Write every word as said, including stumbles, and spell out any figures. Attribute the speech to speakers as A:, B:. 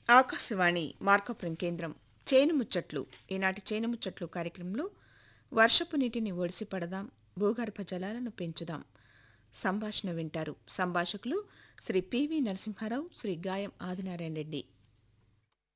A: ఆకాశవాణి మార్కాపురం కేంద్రం చేను ముచ్చట్లు ఈనాటి చేను ముచ్చట్లు కార్యక్రమంలో వర్షపు నీటిని ఒడిసి పడదాం, భూగర్భ జలాలను పెంచుదాం సంభాషణ వింటారు. సంభాషకులు శ్రీ పివి నరసింహారావు, శ్రీ గాయం ఆదినారాయణ రెడ్డి.